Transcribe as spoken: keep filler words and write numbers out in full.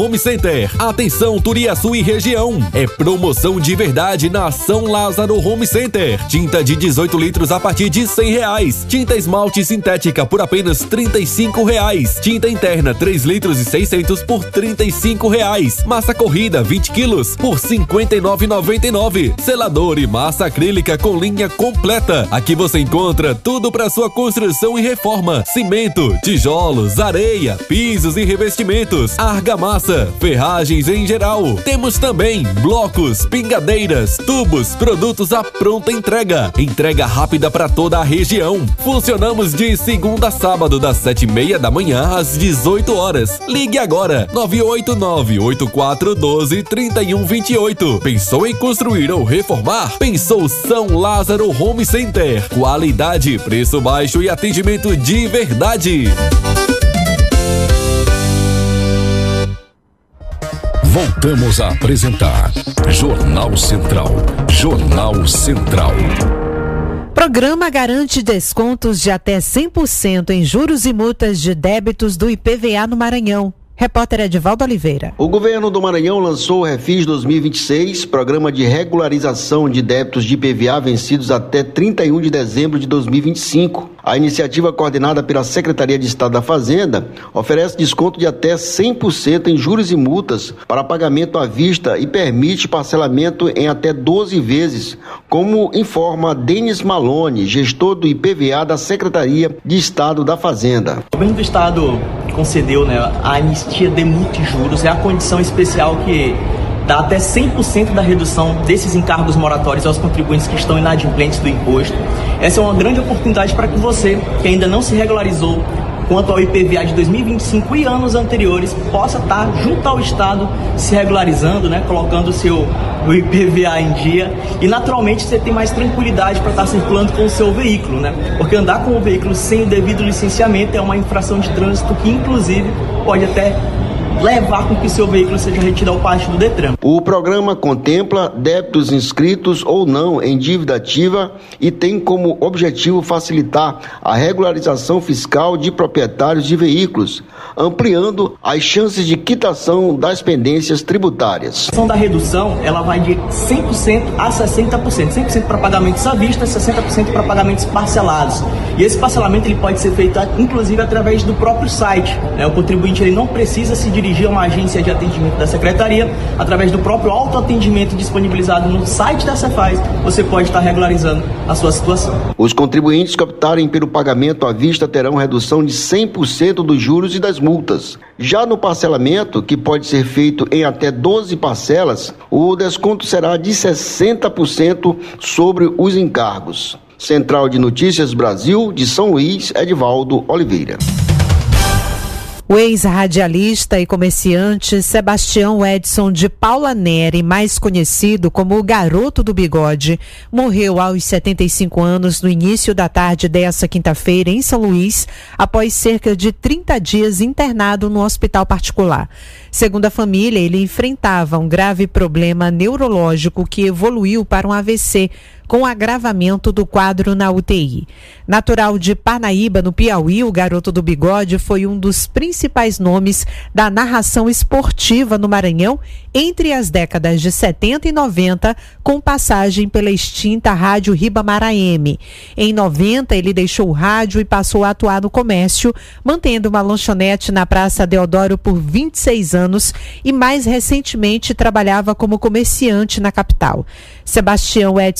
Home Center. Atenção, Turiaçu e região. É promoção de verdade na São Lázaro Home Center. Tinta de dezoito litros a partir de cem reais. Tinta esmalte sintética por apenas trinta e cinco reais. Tinta interna três litros e seiscentos por trinta e cinco reais. Massa corrida vinte quilos por cinquenta e nove reais e noventa e nove centavos. Selador e massa acrílica com linha completa. Aqui você encontra tudo para sua construção e reforma. Cimento, tijolos, areia, pisos e revestimentos. Argamassa, ferragens em geral. Temos também blocos, pingadeiras, tubos, produtos à pronta entrega. Entrega rápida para toda a região. Funcionamos de segunda a sábado, das sete e meia da manhã às dezoito horas. Ligue agora, nove oito nove, oito quatro um dois, três um dois oito. Pensou em construir ou reformar? Pensou São Lázaro Home Center. Qualidade, preço baixo e atendimento de verdade. Voltamos a apresentar Jornal Central. Jornal Central. Programa garante descontos de até cem por cento em juros e multas de débitos do I P V A no Maranhão. Repórter Edivaldo Oliveira. O governo do Maranhão lançou o Refis dois mil e vinte e seis, programa de regularização de débitos de I P V A vencidos até trinta e um de dezembro de dois mil e vinte e cinco. A iniciativa, coordenada pela Secretaria de Estado da Fazenda, oferece desconto de até cem por cento em juros e multas para pagamento à vista e permite parcelamento em até doze vezes, como informa Denis Malone, gestor do I P V A da Secretaria de Estado da Fazenda. O governo do Estado concedeu, né, a anistia de multijuros, é a condição especial que dá até cem por cento da redução desses encargos moratórios aos contribuintes que estão inadimplentes do imposto. Essa é uma grande oportunidade para que você, que ainda não se regularizou quanto ao I P V A de dois mil e vinte e cinco e anos anteriores, possa estar junto ao Estado se regularizando, né, colocando o seu o I P V A em dia, e naturalmente você tem mais tranquilidade para estar circulando com o seu veículo, né? Porque andar com o veículo sem o devido licenciamento é uma infração de trânsito que inclusive pode até levar com que seu veículo seja retirado ao pátio do Detran. O programa contempla débitos inscritos ou não em dívida ativa e tem como objetivo facilitar a regularização fiscal de proprietários de veículos, ampliando as chances de quitação das pendências tributárias. A ação da redução, ela vai de cem por cento a sessenta por cento, cem por cento para pagamentos à vista, sessenta por cento para pagamentos parcelados. E esse parcelamento ele pode ser feito inclusive através do próprio site, né? O contribuinte ele não precisa se dirigir a uma agência de atendimento da Secretaria. Através do próprio autoatendimento disponibilizado no site da Cefaz, você pode estar regularizando a sua situação. Os contribuintes que optarem pelo pagamento à vista terão redução de cem por cento dos juros e das multas. Já no parcelamento, que pode ser feito em até doze parcelas, o desconto será de sessenta por cento sobre os encargos. Central de Notícias Brasil, de São Luís, Edivaldo Oliveira. O ex-radialista e comerciante Sebastião Edson de Paula Neri, mais conhecido como o Garoto do Bigode, morreu aos setenta e cinco anos no início da tarde dessa quinta-feira em São Luís, após cerca de trinta dias internado no hospital particular. Segundo a família, ele enfrentava um grave problema neurológico que evoluiu para um A V C, com agravamento do quadro na U T I. Natural de Parnaíba, no Piauí, o Garoto do Bigode foi um dos principais nomes da narração esportiva no Maranhão entre as décadas de setenta e noventa, com passagem pela extinta Rádio Ribamar A M. Em noventa, ele deixou o rádio e passou a atuar no comércio, mantendo uma lanchonete na Praça Deodoro por vinte e seis anos e, mais recentemente, trabalhava como comerciante na capital. Sebastião Edson